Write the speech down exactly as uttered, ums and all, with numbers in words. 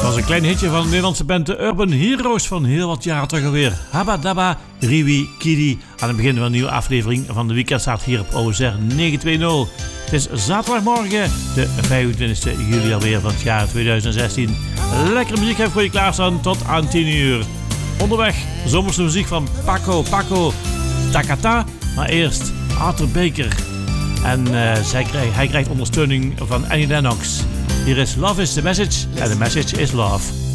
was een klein hitje van de Nederlandse band de Urban Heroes van heel wat jaren terug alweer. Habba Dabba, Riwi, Kidi. Aan het begin van een nieuwe aflevering van de Weekendstart hier op O S R negenhonderdtwintig. Het is zaterdagmorgen, de vijfentwintigste juli alweer van het jaar tweeduizend zestien. Lekkere muziek heb ik voor je klaarstaan tot aan tien uur. Onderweg, zomerse muziek van Paco Paco Takata. Maar eerst Arthur Baker. En uh, zij krijg, hij krijgt ondersteuning van Annie Lennox. Hier is Love is the Message en the Message is Love.